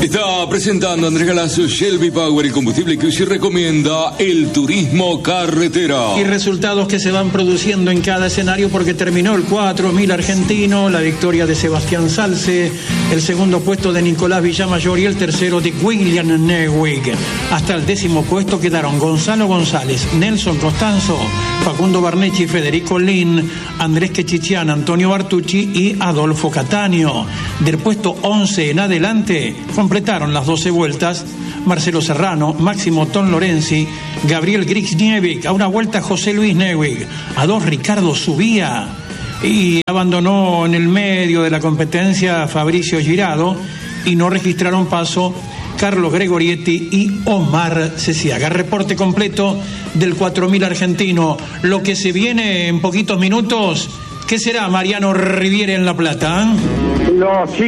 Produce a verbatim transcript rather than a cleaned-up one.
Está presentando Andrés Galazo, Shelby Power, el combustible que hoy se recomienda, el turismo carretera. Y resultados que se van produciendo en cada escenario, porque terminó el cuatro mil argentino, la victoria de Sebastián Salce, el segundo puesto de Nicolás Villamayor y el tercero de William Neuwig. Hasta el décimo puesto quedaron Gonzalo González, Nelson Costanzo, Facundo Barnechi, Federico Lin, Andrés Quechichian, Antonio Bartucci y Adolfo Cataño. Del puesto once en adelante completaron las doce vueltas Marcelo Serrano, Máximo Ton Lorenzi, Gabriel Grixniewicz, a una vuelta José Luis Neuwig, a dos Ricardo Subía, y abandonó en el medio de la competencia Fabricio Girado, y no registraron paso Carlos Gregorietti y Omar Ceciaga. Reporte completo del cuatro mil argentino. Lo que se viene en poquitos minutos, ¿qué será, Mariano Riviere en La Plata? Los